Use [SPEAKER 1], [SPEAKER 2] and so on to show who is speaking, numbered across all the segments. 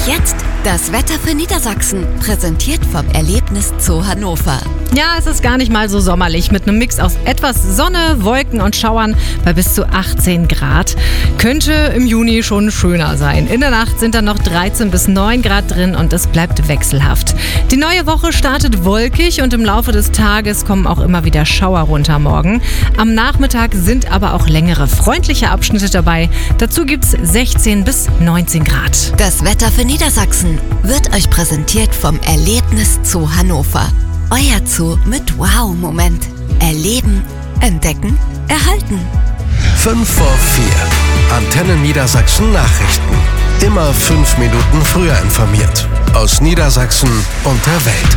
[SPEAKER 1] jetzt das Wetter für Niedersachsen, präsentiert vom Erlebnis Zoo Hannover.
[SPEAKER 2] Ja, es ist gar nicht mal so sommerlich. Mit einem Mix aus etwas Sonne, Wolken und Schauern bei bis zu 18 Grad. Könnte im Juni schon schöner sein. In der Nacht sind dann noch 13 bis 9 Grad drin und es bleibt wechselhaft. Die neue Woche startet wolkig und im Laufe des Tages kommen auch immer wieder Schauer runter morgen. Am Nachmittag sind aber auch längere, freundliche Abschnitte dabei. Dazu gibt's 16 bis 19 Grad.
[SPEAKER 1] Das Wetter für Niedersachsen wird euch präsentiert vom Erlebnis Zoo Hannover. Euer Zoo mit Wow-Moment. Erleben, entdecken, erhalten.
[SPEAKER 3] 5 vor 4. Antenne Niedersachsen Nachrichten. Immer 5 Minuten früher informiert. Aus Niedersachsen und der Welt.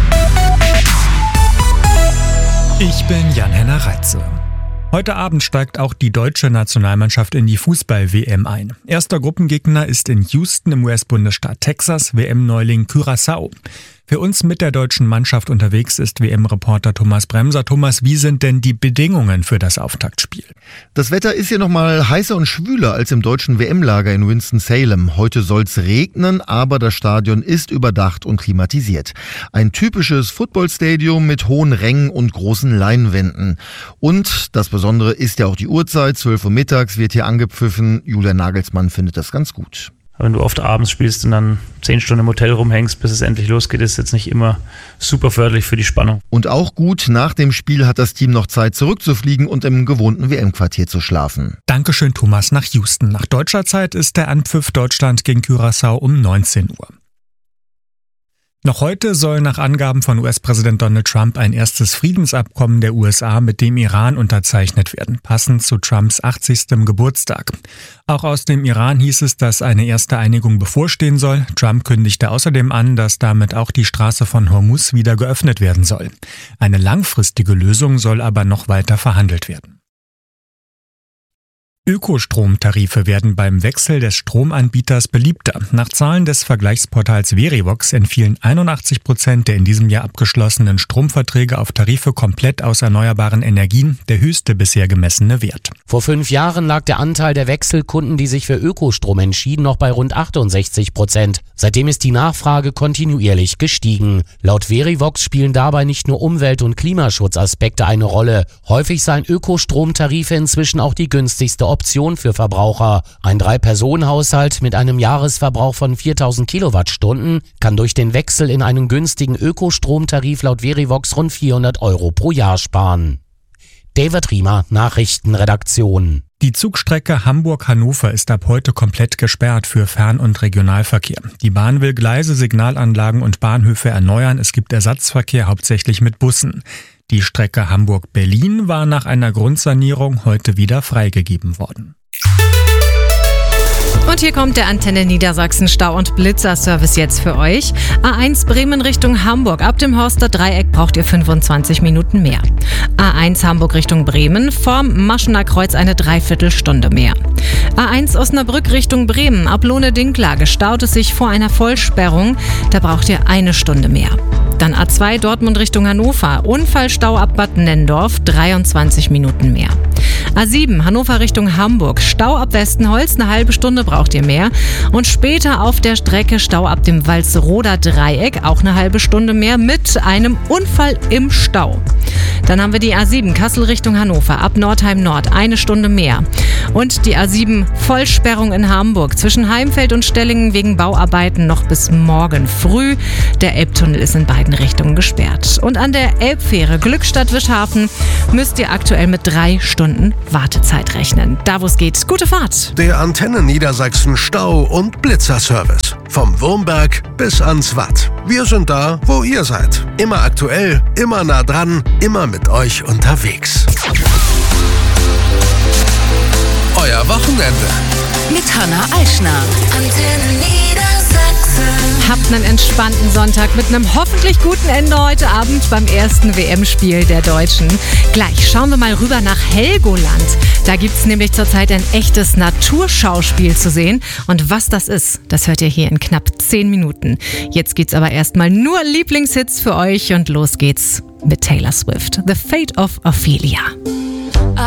[SPEAKER 4] Ich bin Jan-Henner Reitze. Heute Abend steigt auch die deutsche Nationalmannschaft in die Fußball-WM ein. Erster Gruppengegner ist in Houston im US-Bundesstaat Texas, WM-Neuling Curaçao. Für uns mit der deutschen Mannschaft unterwegs ist WM-Reporter Thomas Bremser. Thomas, wie sind denn die Bedingungen für das Auftaktspiel?
[SPEAKER 5] Das Wetter ist hier nochmal heißer und schwüler als im deutschen WM-Lager in Winston-Salem. Heute soll's regnen, aber das Stadion ist überdacht und klimatisiert. Ein typisches Footballstadium mit hohen Rängen und großen Leinwänden. Und das Besondere ist ja auch die Uhrzeit. 12 Uhr mittags wird hier angepfiffen. Julian Nagelsmann findet das ganz gut.
[SPEAKER 6] Wenn du oft abends spielst und dann 10 Stunden im Hotel rumhängst, bis es endlich losgeht, ist jetzt nicht immer super förderlich für die Spannung.
[SPEAKER 5] Und auch gut, nach dem Spiel hat das Team noch Zeit zurückzufliegen und im gewohnten WM-Quartier zu schlafen.
[SPEAKER 4] Dankeschön, Thomas, nach Houston. Nach deutscher Zeit ist der Anpfiff Deutschland gegen Curaçao um 19 Uhr. Noch heute soll nach Angaben von US-Präsident Donald Trump ein erstes Friedensabkommen der USA mit dem Iran unterzeichnet werden, passend zu Trumps 80. Geburtstag. Auch aus dem Iran hieß es, dass eine erste Einigung bevorstehen soll. Trump kündigte außerdem an, dass damit auch die Straße von Hormuz wieder geöffnet werden soll. Eine langfristige Lösung soll aber noch weiter verhandelt werden. Ökostromtarife werden beim Wechsel des Stromanbieters beliebter. Nach Zahlen des Vergleichsportals Verivox entfielen 81% der in diesem Jahr abgeschlossenen Stromverträge auf Tarife komplett aus erneuerbaren Energien, der höchste bisher gemessene Wert.
[SPEAKER 7] Vor 5 Jahren lag der Anteil der Wechselkunden, die sich für Ökostrom entschieden, noch bei rund 68%. Seitdem ist die Nachfrage kontinuierlich gestiegen. Laut Verivox spielen dabei nicht nur Umwelt- und Klimaschutzaspekte eine Rolle. Häufig seien Ökostromtarife inzwischen auch die günstigste Option für Verbraucher. Ein 3-Personen-Haushalt mit einem Jahresverbrauch von 4000 Kilowattstunden kann durch den Wechsel in einen günstigen Ökostromtarif laut Verivox rund 400 € pro Jahr sparen. David Riemer, Nachrichtenredaktion.
[SPEAKER 4] Die Zugstrecke Hamburg-Hannover ist ab heute komplett gesperrt für Fern- und Regionalverkehr. Die Bahn will Gleise, Signalanlagen und Bahnhöfe erneuern. Es gibt Ersatzverkehr, hauptsächlich mit Bussen. Die Strecke Hamburg-Berlin war nach einer Grundsanierung heute wieder freigegeben worden.
[SPEAKER 2] Und hier kommt der Antenne Niedersachsen Stau- und Blitzerservice jetzt für euch. A1 Bremen Richtung Hamburg. Ab dem Horster Dreieck braucht ihr 25 Minuten mehr. A1 Hamburg Richtung Bremen. Vorm Maschener Kreuz eine Dreiviertelstunde mehr. A1 Osnabrück Richtung Bremen. Ab Lohne-Dinklage staut es sich vor einer Vollsperrung. Da braucht ihr 1 Stunde mehr. Dann A2 Dortmund Richtung Hannover. Unfallstau ab Bad Nennendorf. 23 Minuten mehr. A7 Hannover Richtung Hamburg. Stau ab Westenholz. Eine halbe Stunde braucht ihr mehr. Und später auf der Strecke Stau ab dem Walsroder Dreieck. Auch eine halbe Stunde mehr mit einem Unfall im Stau. Dann haben wir die A7 Kassel Richtung Hannover. Ab Nordheim Nord 1 Stunde mehr. Und die A7 Vollsperrung in Hamburg. Zwischen Heimfeld und Stellingen wegen Bauarbeiten noch bis morgen früh. Der Elbtunnel ist in beiden Richtungen gesperrt. Und an der Elbfähre Glückstadt-Wischhafen müsst ihr aktuell mit 3 Stunden Wartezeit rechnen. Da wo es geht, gute Fahrt.
[SPEAKER 3] Der Antenne Niedersachsen Stau- und Blitzerservice. Vom Wurmberg bis ans Watt. Wir sind da, wo ihr seid. Immer aktuell, immer nah dran, immer mit euch unterwegs. Euer Wochenende.
[SPEAKER 1] Mit Hanna Eichner. Antenne Niedersachsen.
[SPEAKER 2] Habt einen entspannten Sonntag mit einem hoffentlich guten Ende heute Abend beim ersten WM-Spiel der Deutschen. Gleich schauen wir mal rüber nach Helgoland. Da gibt es nämlich zurzeit ein echtes Naturschauspiel zu sehen. Und was das ist, das hört ihr hier in knapp 10 Minuten. Jetzt gibt's aber erstmal nur Lieblingshits für euch und los geht's mit Taylor Swift. The Fate of Ophelia.